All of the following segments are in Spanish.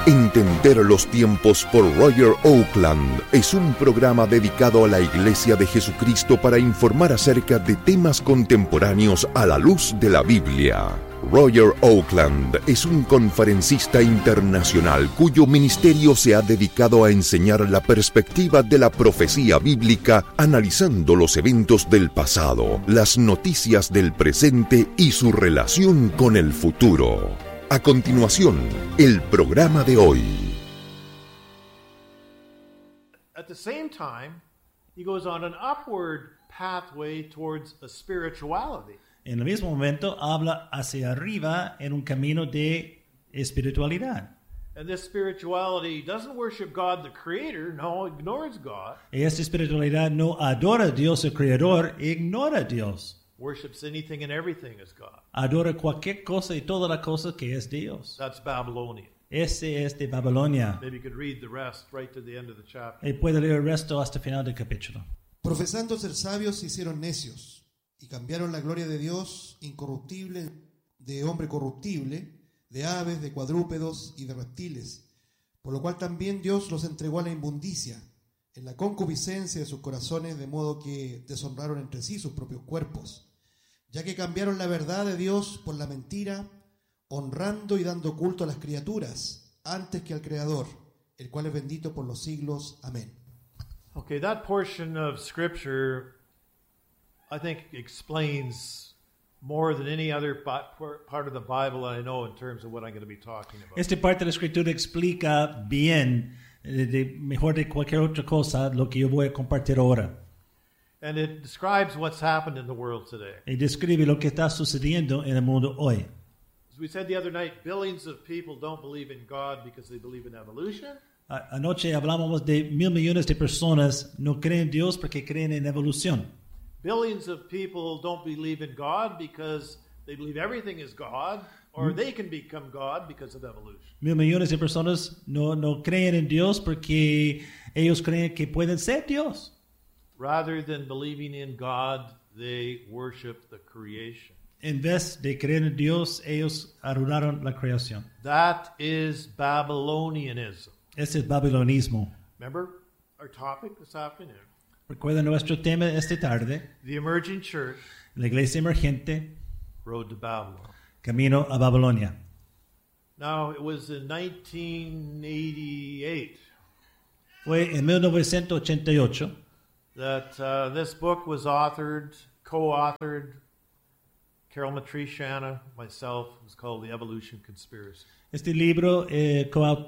Entender los tiempos por Roger Oakland es un programa dedicado a la Iglesia de Jesucristo para informar acerca de temas contemporáneos a la luz de la Biblia. Roger Oakland es un conferencista internacional cuyo ministerio se ha dedicado a enseñar la perspectiva de la profecía bíblica, analizando los eventos del pasado, las noticias del presente y su relación con el futuro. A continuación, el programa de hoy. At the same time, he goes on an upward pathway towards a spirituality. En el mismo momento habla hacia arriba en un camino de espiritualidad. And this spirituality doesn't worship God the Creator, no, ignores God. Esta espiritualidad no adora a Dios el Creador, ignora a Dios. Worships anything and everything as God. Adora cualquier cosa y toda la cosa que es Dios. That's Babylonian. Ese es de Babilonia. Maybe you could read the rest right to the end of the chapter. Y puede leer el resto hasta el final del capítulo. Profesando ser sabios, se hicieron necios y cambiaron la gloria de Dios incorruptible de hombre corruptible, de aves, de cuadrúpedos y de reptiles, por lo cual también Dios los entregó a la inmundicia, en la concupiscencia de sus corazones, de modo que deshonraron entre sí sus propios cuerpos, ya que cambiaron la verdad de Dios por la mentira, honrando y dando culto a las criaturas antes que al Creador, el cual es bendito por los siglos. Amén. Okay, that portion of Scripture, I think, explains more than any other part of the Bible I know in terms of what I'm going to be talking about. Esta parte de la Escritura explica bien, mejor de cualquier otra cosa, lo que yo voy a compartir ahora. And it describes what's happened in the world today. Y describe lo que está sucediendo en el mundo hoy. As we said the other night, billions of people don't believe in God because they believe in evolution. Anoche hablamos de 1,000 millones de personas no creen en Dios porque creen en evolución. Billions of people don't believe in God because they believe everything is God, or they can become God because of evolution. 1,000 millones de personas no creen en Dios porque ellos creen que pueden ser Dios. Rather than believing in God, they worship the creation. En vez de creer en Dios, ellos adoraron la creación. That is Babylonianism. Ese es babilonismo. Remember our topic this afternoon? Recuerda nuestro tema esta tarde, The emerging church, la iglesia emergente, road to Babylon. camino a Babilonia. Now, it was in 1988 Fue en 1988 that this book was co-authored, Carol Matriciana, myself. It was called The Evolution Conspiracy. este libro que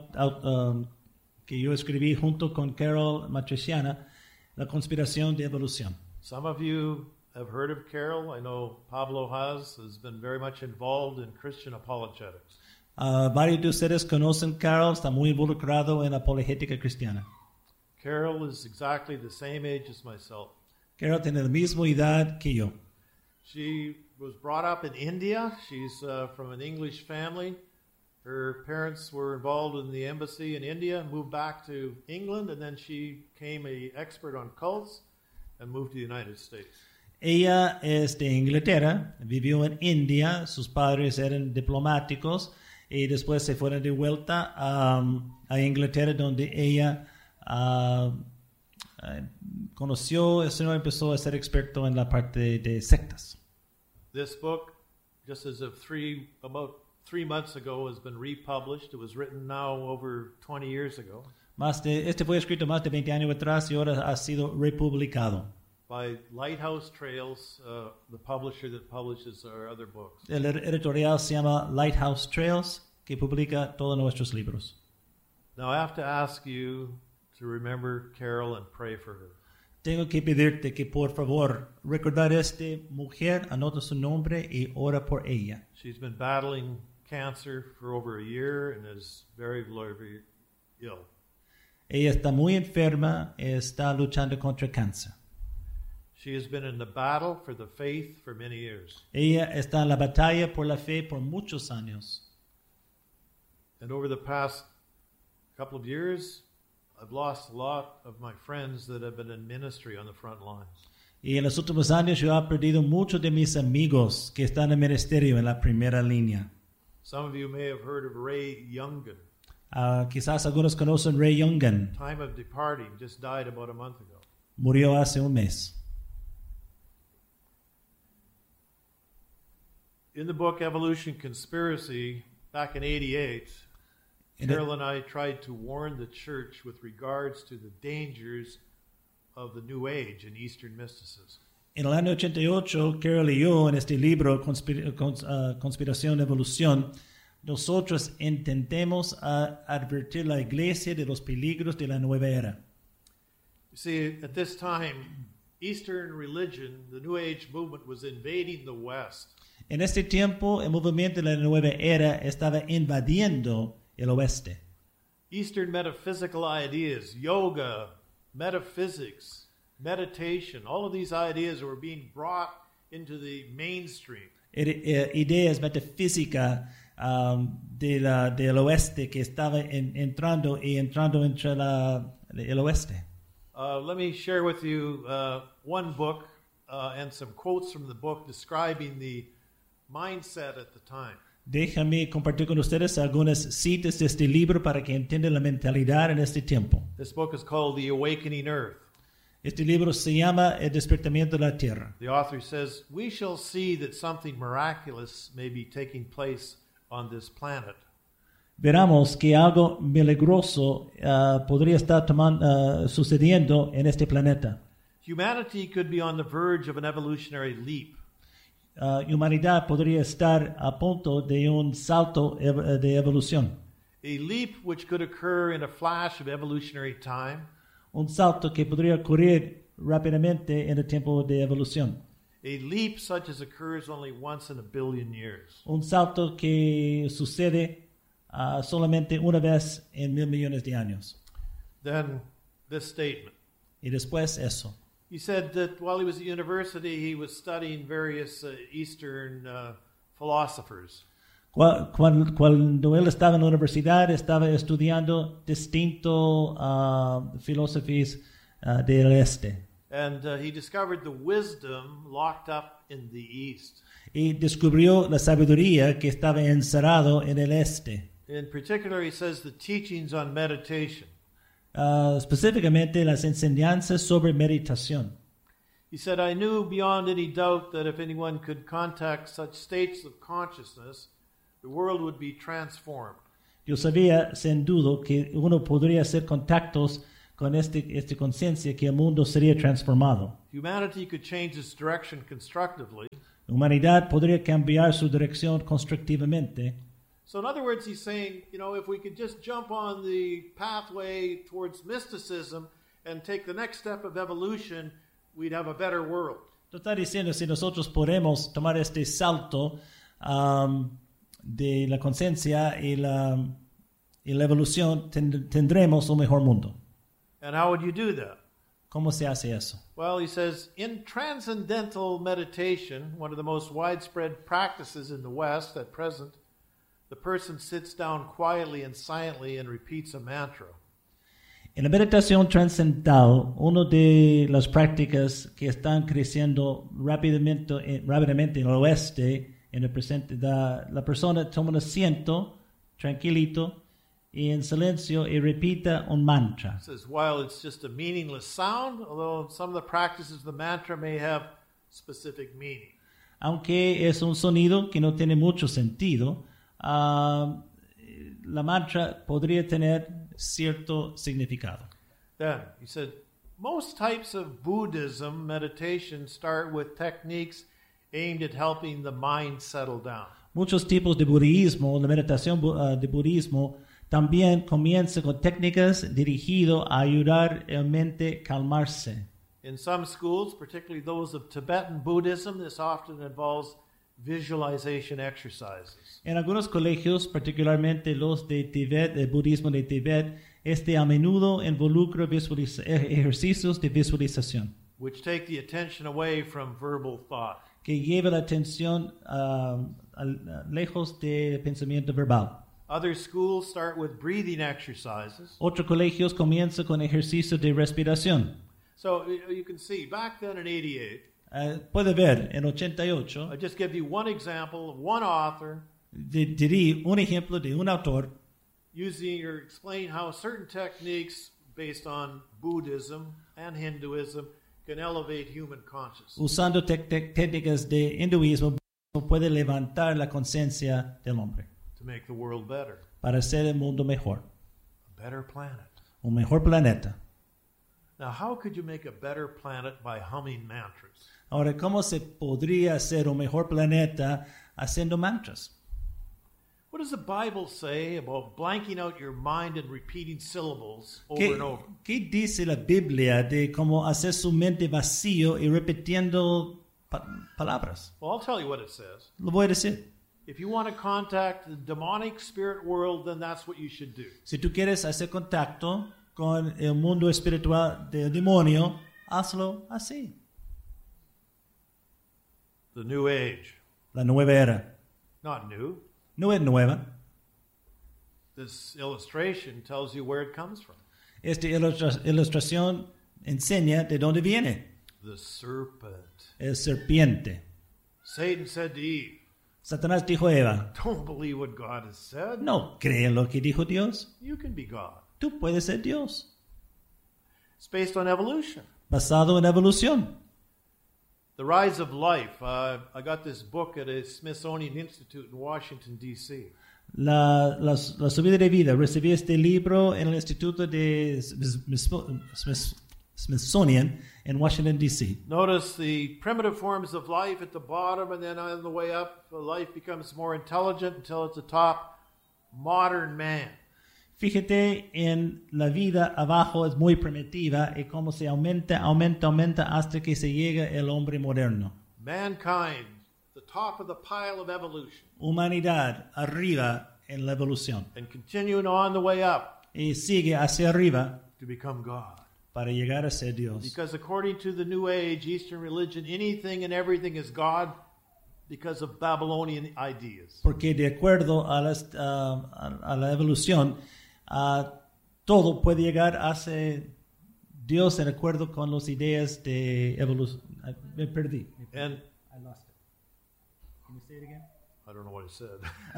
yo escribí junto con Carol Matriciana, La conspiración de evolución. Some of you have heard of Carol. I know Pablo has been very much involved in Christian apologetics. Varios de ustedes conocen Carol, está muy involucrado en la apologética cristiana. Carol is exactly the same age as myself. Carol tiene la misma edad que yo. She was brought up in India. She's from an English family. Her parents were involved in the embassy in India, moved back to England, and then she became an expert on cults and moved to the United States. Ella es de Inglaterra, vivió en India, sus padres eran diplomáticos y después se fueron de vuelta a Inglaterra, donde ella conoció el Señor, empezó a ser experto en la parte de sectas. This book, just as of about 3 months ago, has been republished. It was written now over 20 years ago. Este fue escrito más de 20 años atrás y ahora ha sido republicado. By Lighthouse Trails, the publisher that publishes our other books. El editorial se llama Lighthouse Trails, que publica todos nuestros libros. Now I have to ask you to remember Carol and pray for her. Tengo que pedirte que por favor recordar a esta mujer, anota su nombre y ora por ella. She's been battling cancer for over a year and is very, very ill. Ella está muy enferma, está luchando contra cáncer. She has been in the battle for the faith for many years. Ella está en la batalla por la fe por muchos años. And over the past couple of years, I've lost a lot of my friends that have been in ministry on the front lines. Y en los últimos años yo he perdido muchos de mis amigos que están en el ministerio en la primera línea. Some of you may have heard of Ray Youngen. Quizás algunos conocen Ray Youngin. Time of departing, just died about a month ago. Murió hace un mes. In the book Evolution Conspiracy, back in 88, Carol and I tried to warn the church with regards to the dangers of the New Age and Eastern mysticism. En el año 88, Carol y yo, en este libro, Conspiración de Evolución, nosotros intentemos advertir a la iglesia de los peligros de la nueva era. You see, at this time, Eastern religion, the New Age movement, was invading the West. En este tiempo, el movimiento de la nueva era estaba invadiendo el oeste. Eastern metaphysical ideas, yoga, metaphysics, meditation, all of these ideas were being brought into the mainstream. Ideas metafísicas del oeste que estaban entrando entre el oeste. Let me share with you one book and some quotes from the book describing the mindset at the time. Déjame compartir con ustedes algunas citas de este libro para que entiendan la mentalidad en este tiempo. This book is called The Awakening Earth. Este libro se llama El despertamiento de la tierra. The author says, "We shall see that something miraculous may be taking place on this planet. Veramos que algo milagroso podría estar sucediendo en este planeta. Humanity could be on the verge of an evolutionary leap. Humanidad podría estar a punto de un salto de evolución. A leap which could occur in a flash of evolutionary time. Un salto que podría ocurrir rápidamente en el tiempo de evolución. A leap such as occurs only once in a billion years. Un salto que sucede solamente una vez en 1,000 millones de años. Then this statement. Y después eso. He said that while he was at university, he was studying various Eastern philosophers. Cuando él estaba en la universidad, estaba estudiando distintos filosofías del este. And he discovered the wisdom locked up in the East. Y descubrió la sabiduría que estaba encerrado en el este. In particular, he says the teachings on meditation. Específicamente las enseñanzas sobre meditación. He said, I knew beyond any doubt that if anyone could contact such states of consciousness, the world would be transformed. Yo sabía sin duda que uno podría hacer contactos con esta conciencia que el mundo sería transformado. Humanity could change its direction constructively. La humanidad podría cambiar su dirección constructivamente. So in other words, he's saying, if we could just jump on the pathway towards mysticism and take the next step of evolution, we'd have a better world. Tú estás diciendo, si nosotros podemos tomar este salto de la conciencia y la evolución, tendremos un mejor mundo. And how would you do that? ¿Cómo se hace eso? Well, he says, in transcendental meditation, one of the most widespread practices in the West at present, the person sits down quietly and silently and repeats a mantra. En la meditación trascendental, una de las prácticas que están creciendo rápidamente en el oeste, en el presente, la persona toma un asiento tranquilito y en silencio y repita un mantra. It says, while it's just a meaningless sound, although some of the practices of the mantra may have specific meaning. Aunque es un sonido que no tiene mucho sentido, la mantra podría tener cierto significado. Then, he said, most types of Buddhism meditation start with techniques aimed at helping the mind settle down. Muchos tipos de budismo, la meditación de budismo, también comienza con técnicas dirigidas a ayudar a la mente a calmarse. In some schools, particularly those of Tibetan Buddhism, this often involves visualization exercises. En algunos colegios, particularmente los de Tibet, el budismo de Tibet, a menudo involucra ejercicios de visualización, which take the attention away from verbal thought. Que lleva la atención lejos del pensamiento verbal. Other schools start with breathing exercises. Otros colegios comienzan con ejercicios de respiración. So you can see, back then in 88, puede ver, en 88, I just give you one example of one author dirí un ejemplo de un autor using or explain how certain techniques based on Buddhism and Hinduism can elevate human consciousness. Usando técnicas de hinduismo puede levantar la conciencia del hombre To make the world better, para hacer el mundo mejor, a better planet. un mejor planeta. Now, how could you make a better planet by humming mantras? Ahora, ¿cómo se podría hacer un mejor planeta haciendo mantras? What does the Bible say about blanking out your mind and repeating syllables over and over? ¿Qué dice la Biblia de cómo hacer su mente vacío y repitiendo palabras? Well, I'll tell you what it says. Lo voy a decir. If you want to contact the demonic spirit world, then that's what you should do. Si tú quieres hacer contacto con el mundo espiritual del demonio, hazlo así. The New Age. La nueva era. Not new. No es nueva. This illustration tells you where it comes from. Esta ilustración enseña de dónde viene. The serpent. El serpiente. Satan said to Eve, Satanás dijo a Eva, don't believe what God has said. no cree en lo que dijo Dios. You can be God. Tú puedes ser Dios. It's based on evolution. Basado en evolución. The Rise of Life. I got this book at a Smithsonian Institute in Washington, D.C. La subida de vida. Recibí este libro en el Instituto de Smithsonian en Washington, D.C. Notice the primitive forms of life at the bottom, and then on the way up, life becomes more intelligent until it's the top, modern man. Fíjate en la vida abajo, es muy primitiva y cómo se aumenta hasta que se llega el hombre moderno. Mankind, the top of the pile of evolution. Humanidad arriba en la evolución And continuing on the way up y sigue hacia arriba to become God. para llegar a ser Dios. Because according to the New Age, Eastern religion, anything and everything is God because of Babylonian ideas. Porque de acuerdo a la evolución, todo puede llegar a ser Dios en acuerdo con las ideas de evolución. Me perdí. And I lost it. Can you say it again? I don't know what it said.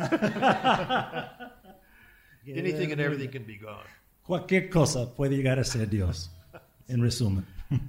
Anything and everything can be God. Cualquier cosa puede llegar a ser Dios. En resumen,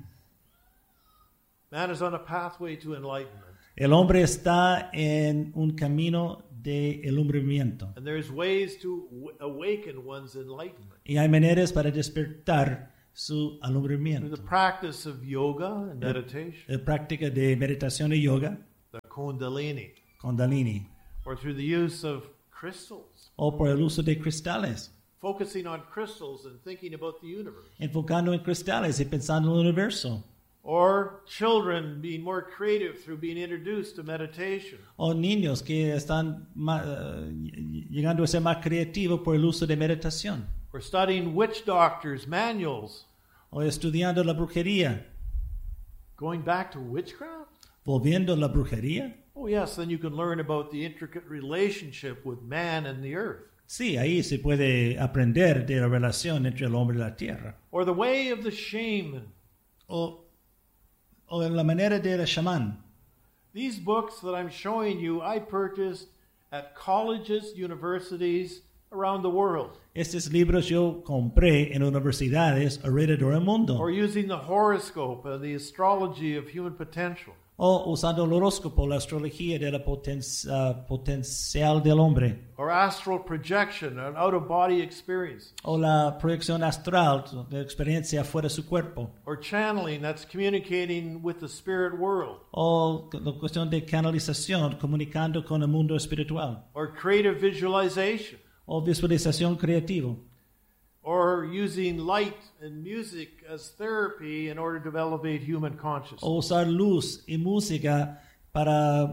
Man is on a pathway to enlightenment. el hombre está en un camino de alumbramiento And there's ways to awaken one's enlightenment. y hay maneras para despertar su Through alumbramiento. the practice of yoga and meditation, La práctica de meditación y yoga, the Kundalini, Kundalini, or through the use of crystals, o por el uso de cristales, focusing on crystals and thinking about the universe. enfocando en cristales y pensando en el universo. Or children being more creative through being introduced to meditation. O niños que están llegando a ser más creativos por el uso de meditación. Or studying witch doctors' manuals. O estudiando la brujería. Going back to witchcraft? Volviendo a la brujería. Oh yes, then you can learn about the intricate relationship with man and the earth. Sí, ahí se puede aprender de la relación entre el hombre y la tierra. Or the way of the shaman. O en la manera del chamán. These books that I'm showing you, I purchased at colleges, universities around the world. Estos libros yo compré en universidades alrededor del mundo. Or using the horoscope and the astrology of human potential. O usando el horóscopo, la astrología de la potencial del hombre. Or astral projection and out-of-body experience. O la proyección astral de experiencia fuera de su cuerpo. Or channeling, that's communicating with the spirit world. O la cuestión de canalización, comunicando con el mundo espiritual. Or creative visualization. O visualización creativa. Or using light and music as therapy in order to elevate human consciousness. O usar luz y música para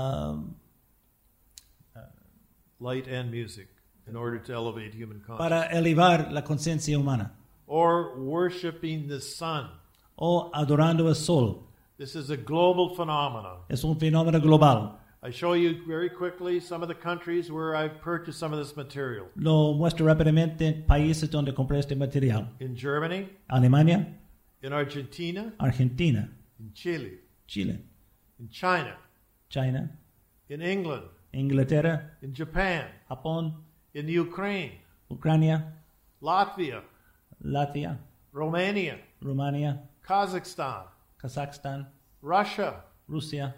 Light and music in order to elevate human consciousness. para elevar la conciencia humana. Or worshiping the sun. O adorando el sol. This is a global phenomenon. Es un fenómeno global. I show you very quickly some of the countries where I've purchased some of this material. Lo muestro rápidamente en países donde compré este material. In Germany, Alemania, in Argentina, Argentina, in Chile, Chile, in China, China, in England, Inglaterra, in Japan, Japón, in the Ukraine, Ucrania, Latvia, Latvia, Romania, Rumania, Kazakhstan, Kazakhstan, Russia. Rusia.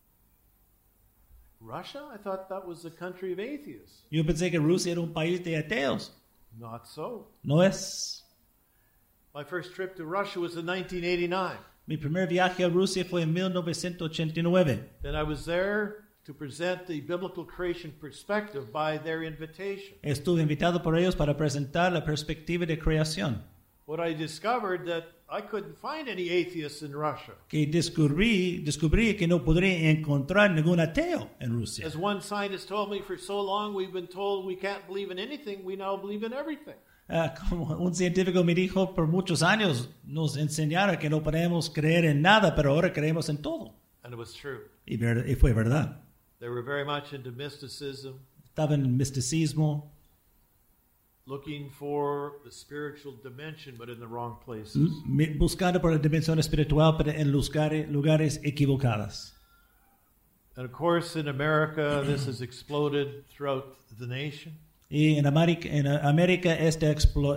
Russia? I thought that was the country of atheists. Yo pensé que Rusia era un país de ateos. Not so. No es. My first trip to Russia was in 1989. Mi primer viaje a Rusia fue en 1989. And I was there to present the biblical creation perspective by their invitation. Estuve invitado por ellos para presentar la perspectiva de creación. What I discovered that I couldn't find any atheists in Russia. Que descubrí que no podré encontrar ningún ateo en Rusia. As one scientist told me, for so long we've been told we can't believe in anything, we now believe in everything. Como un científico me dijo, por muchos años nos enseñaron que no podemos creer en nada, pero ahora creemos en todo. And it was true. Y fue verdad. They were very much into mysticism, Estaba en el misticismo, looking for the spiritual dimension, but in the wrong places. buscando por la dimensión espiritual, pero en lugares equivocados. And of course, in America, this has exploded throughout the nation. Y en América explotó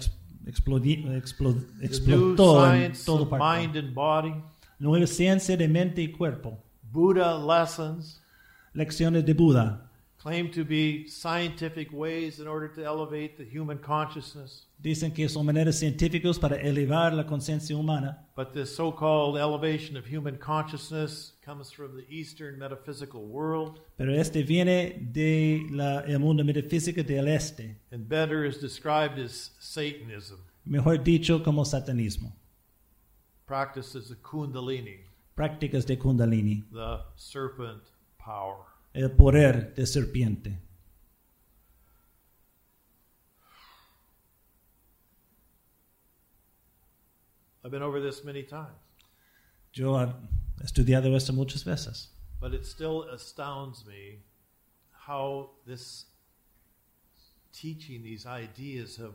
The new en science todo of parte. mind and body, Nueva ciencia de mente y cuerpo. Buddha lessons, Lecciones de Buda. claim to be scientific ways in order to elevate the human consciousness. Dicen que son maneras científicas para elevar la conciencia humana. But this so-called elevation of human consciousness comes from the Eastern metaphysical world, Pero viene del mundo metafísico del este. and better is described as Satanism. Mejor dicho, como satanismo. Practices of Kundalini, Prácticas de Kundalini. the serpent power. El poder de serpiente. I've been over this many times, Yo he estudiado esto muchas veces. but it still astounds me how this teaching, these ideas have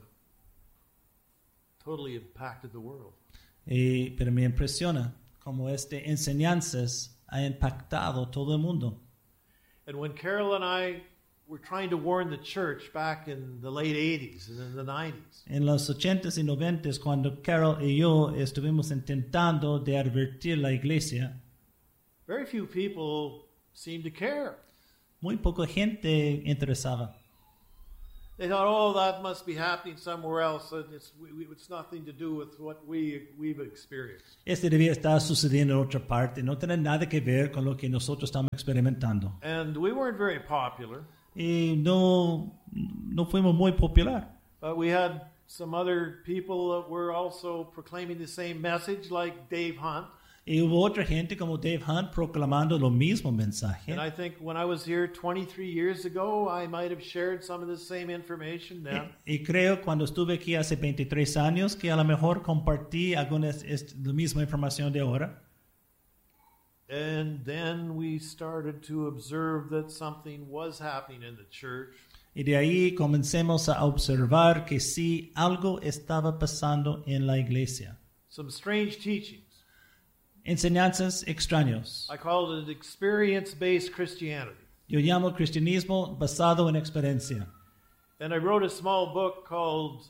totally impacted the world. Pero me impresiona cómo enseñanzas ha impactado todo el mundo. And when Carol and I were trying to warn the church back in the late 80s and in the 90s, En los 80s y 90s, cuando Carol y yo estuvimos intentando de advertir la iglesia, very few people seemed to care. muy poca gente interesaba. They thought, oh, that must be happening somewhere else. And it's nothing to do with what we've experienced. Debía estar sucediendo en otra parte, no tiene nada que ver con lo que nosotros estamos experimentando. And we weren't very popular, Y no fuimos muy popular. but we had some other people that were also proclaiming the same message, like Dave Hunt. Y hubo otra gente como Dave Hunt proclamando lo mismo mensaje. And I think when I was here 23 years ago, I might have shared some of the same information then. Y creo cuando estuve aquí hace 23 años que a lo mejor compartí algunas la misma información de ahora. And then we started to observe that something was happening in the church. Y de ahí comencemos a observar que sí algo estaba pasando en la iglesia. Some strange teachings. Enseñanzas extraños. I called it experience-based Christianity. Yo llamo cristianismo basado en experiencia. And I wrote a small book called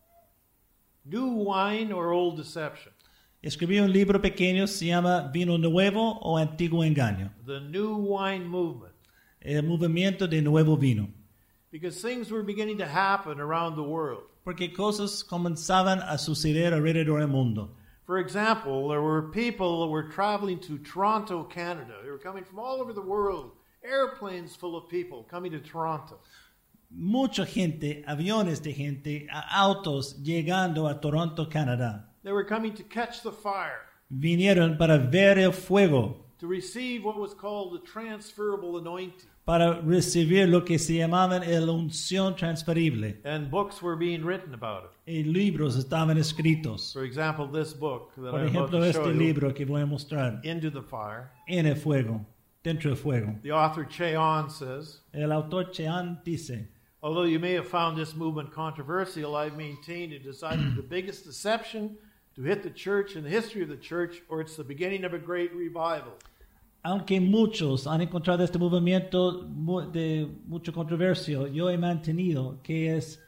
New Wine or Old Deception. Escribí un libro pequeño, se llama Vino Nuevo o Antiguo Engaño. The New Wine Movement. El movimiento de nuevo vino. Because things were beginning to happen around the world. Porque cosas comenzaban a suceder alrededor del mundo. For example, there were people that were traveling to Toronto, Canada. They were coming from all over the world. Airplanes full of people coming to Toronto. Mucha gente, aviones de gente, autos llegando a Toronto, Canadá. They were coming to catch the fire, Vinieron para ver el fuego, to receive what was called the transferable anointing. para recibir lo que se llamaban la unción transferible. And books were being written about it. Y libros estaban escritos. For example, this book that Por I'm about ejemplo, to show you, libro que voy a mostrar, Into the Fire. En el fuego, dentro del fuego. The author Cheon says, El autor Chean dice, although you may have found this movement controversial, I've maintained it is either the biggest deception to hit the church in the history of the church, or it's the beginning of a great revival. aunque muchos han encontrado este movimiento de mucho controversia, yo he mantenido que es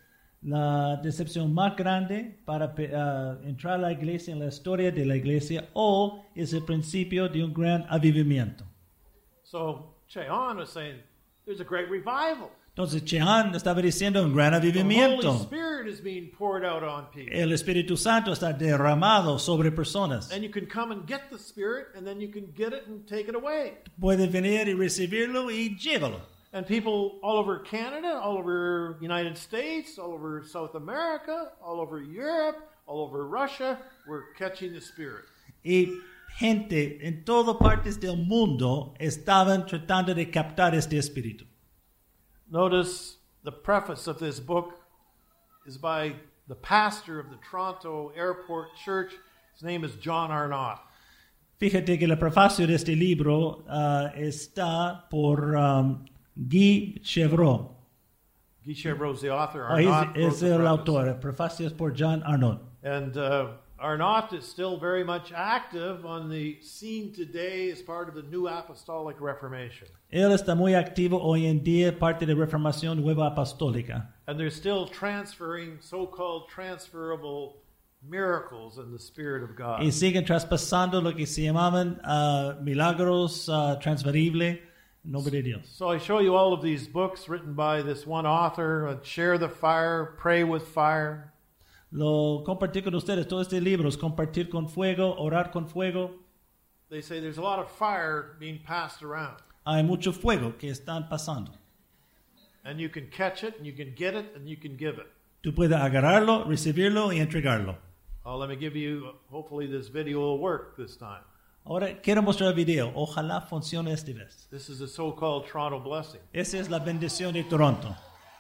la decepción más grande para entrar a la iglesia en la historia de la iglesia, o es el principio de un gran avivamiento. So Cheon was saying, there's a great revival. Entonces Chehan estaba diciendo un gran The Holy avivamiento. Spirit is being poured out on people. El Espíritu Santo está derramado sobre personas. And you can come and get the Spirit, and then you can get it and take it away. Puede venir y recibirlo y llévalo. And people all over Canada, all over United States, all over South America, all over Europe, all over Russia, were catching the Spirit. Y gente en todas partes del mundo estaban tratando de captar este espíritu. Notice the preface of this book is by the pastor of the Toronto Airport Church. His name is John Arnott. Fíjate que el prefacio de este libro está por Guy Chevreau. Guy Chevreau's the author. Es Arnott wrote the el preface. autor. El prefacio es por John Arnott. And Arnott is still very much active on the scene today as part of the New Apostolic Reformation. Él está muy activo hoy en día, parte de la Reformación Nueva Apostólica. And they're still transferring so-called transferable miracles in the Spirit of God. Y siguen traspasando lo que se llamaban milagros transferibles en nombre de Dios. So I show you all of these books written by this one author, Share the Fire, Pray with Fire. Lo compartí con ustedes, todos estos libros, Compartir con Fuego, Orar con Fuego. They say there's a lot of fire being passed around. Hay mucho fuego que están pasando. And you can catch it, and you can get it, and you can give it. Tú puedes agarrarlo, recibirlo y entregarlo. Let me give you, hopefully this video will work this time. Ahora quiero mostrar el video. Ojalá funcione esta vez. This is the so-called Toronto blessing. Esa es la bendición de Toronto.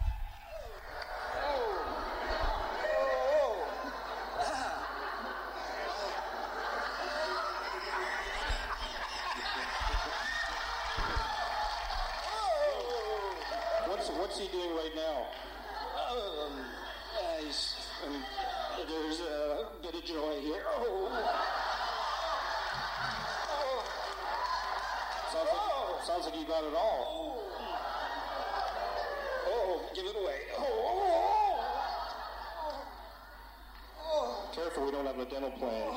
What's he doing right now? There's a bit of joy here. Sounds like you got it all. Give it away. Careful, we don't have a dental plan.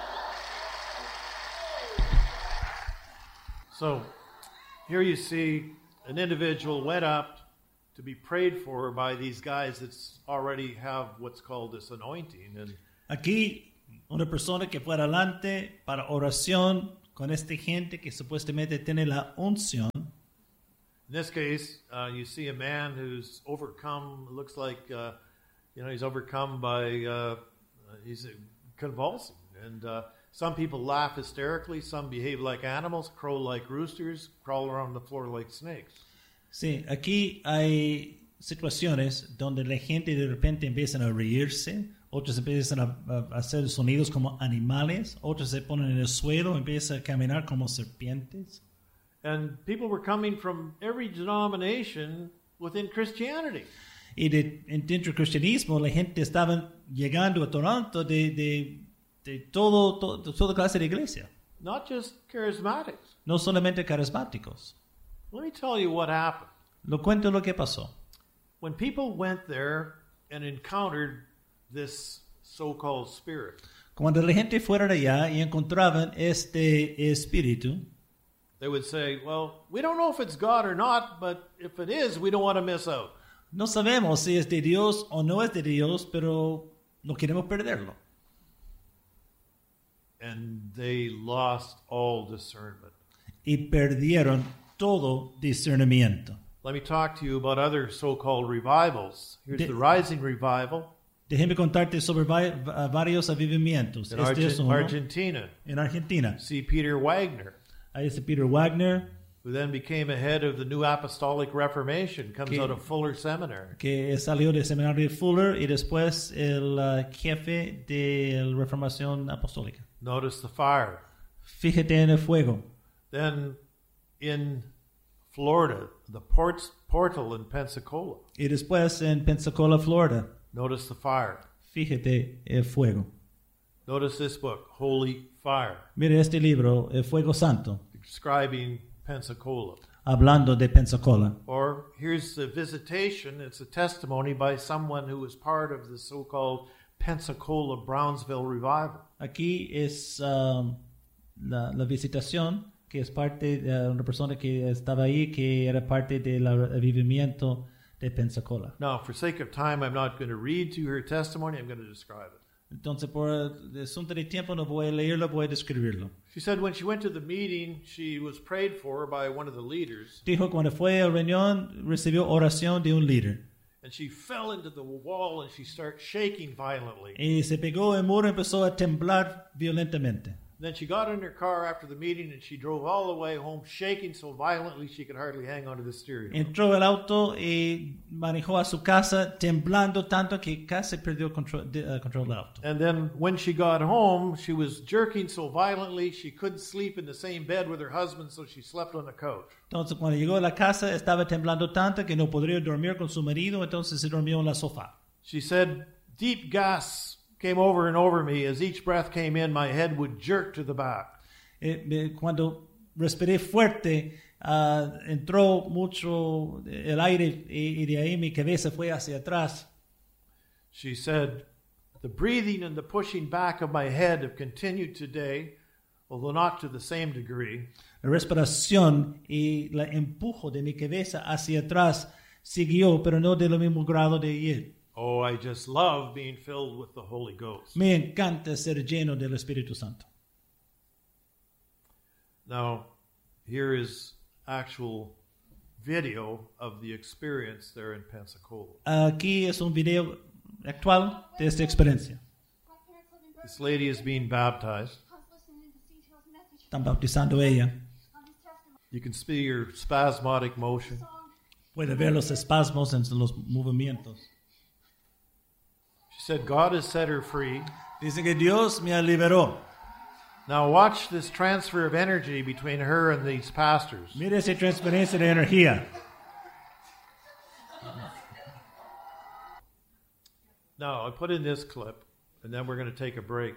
So here you see an individual went up to be prayed for by these guys that already have what's called this anointing. And Aquí, una persona que fue adelante para oración con esta gente que supuestamente tiene la unción. in this case, you see a man who's overcome, looks like, he's overcome by, he's convulsing. And some people laugh hysterically, some behave like animals, crow like roosters, crawl around the floor like snakes. Sí, aquí hay situaciones donde la gente de repente empiezan a reírse, otros empiezan a hacer sonidos como animales, otros se ponen en el suelo, empiezan a caminar como serpientes. And people were coming from every denomination within Christianity. Y dentro del cristianismo la gente estaba llegando a Toronto de toda clase de iglesia, Not just charismatics. no solamente carismáticos. Let me tell you what happened. Lo cuento lo que pasó. When people went there and encountered this so-called spirit, Cuando la gente fuera de allá y encontraban este espíritu, they would say, well, we don't know if it's God or not, but if it is, we don't want to miss out. no sabemos si es de Dios o no es de Dios, pero no queremos perderlo. And they lost all discernment. Y perdieron todo discernimiento. Let me talk to you about other so-called revivals. Here's The- the Rising Revival Déjeme contarte sobre varios avivamientos. in Este es uno Argentina. en Argentina. See Peter Wagner, Ahí está Peter Wagner, who then became a head of the New Apostolic Reformation, comes Okay. out of Fuller Seminary. que salió del seminario de Fuller y después el jefe de la Reformación Apostólica. Notice the fire. Fíjate en el fuego. Then in Florida, the portal in Pensacola. Y después en Pensacola, Florida. Notice the fire. Fíjate el fuego. Notice this book, Holy Fire, Mire este libro, El Fuego Santo, describing Pensacola. hablando de Pensacola. Or here's a visitation. It's a testimony by someone who was part of the so-called Pensacola Brownsville revival. Aquí es la visitación, que es parte de una persona que estaba ahí, que era parte del avivamiento de Pensacola. Now, for sake of time, I'm not going to read to you her testimony. I'm going to describe it. Entonces, por asunto de tiempo, no voy a leerlo, voy a describirlo. She said when she went to the meeting, she was prayed for by one of the leaders, Dijo, cuando fue a la reunión, recibió oración de un líder. and she fell into the wall and she started shaking violently. Y se pegó el muro y empezó a temblar violentamente. Then she got in her car after the meeting and she drove all the way home shaking so violently she could hardly hang onto the steering wheel. Entró al auto y manejó a su casa temblando tanto que casi perdió control del auto. And then when she got home, she was jerking so violently she couldn't sleep in the same bed with her husband, so she slept on the couch. Entonces, cuando llegó a la casa, estaba temblando tanto que no podría dormir con su marido, entonces se durmió en la sofá. She said, deep gas came over and over me. As each breath came in, my head would jerk to the back. Cuando respiré fuerte, entró mucho el aire y de ahí mi cabeza fue hacia atrás. She said, the breathing and the pushing back of my head have continued today, although not to the same degree. La respiración y el empujo de mi cabeza hacia atrás siguió, pero no de lo mismo grado de ayer. Oh, I just love being filled with the Holy Ghost. Me encanta ser lleno del Espíritu Santo. Now, here is actual video of the experience there in Pensacola. Aquí es un video actual de esta experiencia. This lady is being baptized. Están bautizando ella. You can see her spasmodic motion. Puede ver los espasmos en los movimientos. She said, God has set her free. Dice que Dios me liberó. Now watch this transfer of energy between her and these pastors. Mire esa transferencia de energía. Now, I put in this clip, and then we're going to take a break.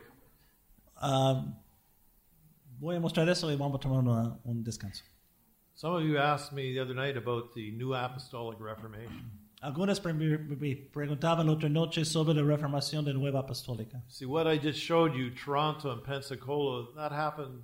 Voy a mostrar eso y vamos a tomar un descanso. Some of you asked me the other night about the New Apostolic Reformation. Algunas me preguntaban la otra noche sobre la reformación de Nueva Apostólica. See, what I just showed you, Toronto and Pensacola, that happened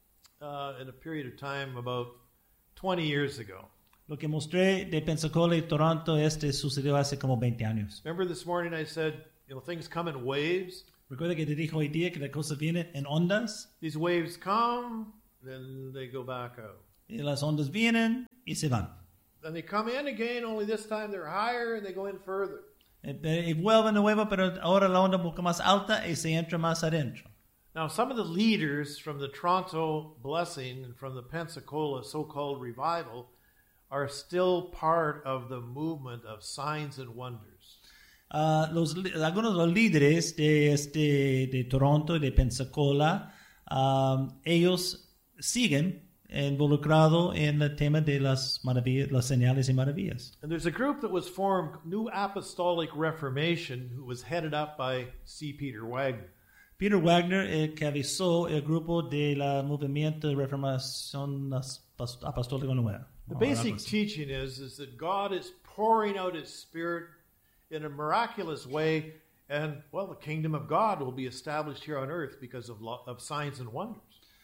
in a period of time about 20 years ago. Lo que mostré de Pensacola y Toronto sucedió hace como 20 años. Remember this morning I said, things come in waves? Recuerda que te dije hoy día que las cosas vienen en ondas. These waves come, then they go back out. Y las ondas vienen y se van. Then they come in again, only this time they're higher and they go in further. Y vuelven de nuevo, pero ahora la onda un poco más alta y se entra más adentro. Now, some of the leaders from the Toronto Blessing and from the Pensacola so-called revival are still part of the movement of signs and wonders. Algunos de los líderes de Toronto y de Pensacola, ellos siguen involucrados en el tema de las maravillas, las señales y maravillas. And there's a group that was formed, New Apostolic Reformation, who was headed up by C. Peter Wagner. Peter Wagner cabezó el grupo de la movimiento de reformación apostólica nueva. The basic teaching is that God is pouring out His Spirit in a miraculous way, and, the kingdom of God will be established here on earth because of signs and wonders.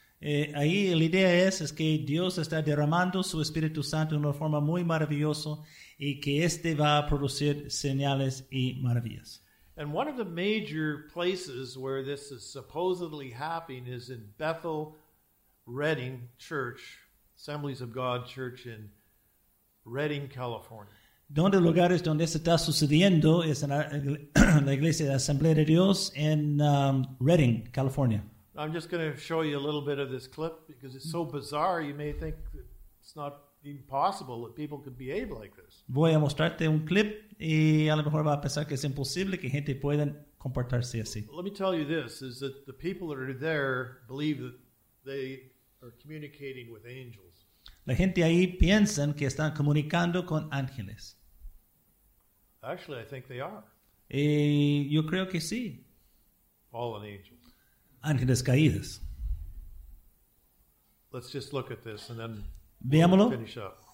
Ahí la idea es que Dios está derramando su Espíritu Santo de una forma muy maravillosa y que va a producir señales y maravillas. And one of the major places where this is supposedly happening is in Bethel Redding Church, Assemblies of God Church in Redding, California. Donde lugares donde se está sucediendo es en la iglesia de Asamblea de Dios en Redding, California. I'm just going to show you a little bit of this clip because it's so bizarre you may think that it's not even possible that people could behave like this. Voy a mostrarte un clip y a lo mejor va a pensar que es imposible que gente pueda comportarse así. Let me tell you this, is that the people that are there believe that they are communicating with angels. La gente ahí piensan que están comunicando con ángeles. Actually, I think they are. Y yo creo que sí. Fallen angels. Ángeles caídos. Let's just look at this and then Veámoslo. we'll finish up.